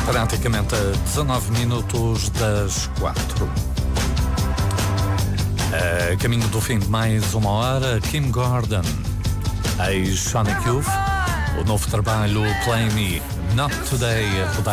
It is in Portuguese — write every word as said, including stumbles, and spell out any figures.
Praticamente a dezanove minutos das quatro. A caminho do fim de mais uma hora, Kim Gordon, ex-Sonic Youth, o novo trabalho Play Me, Not Today, a rodar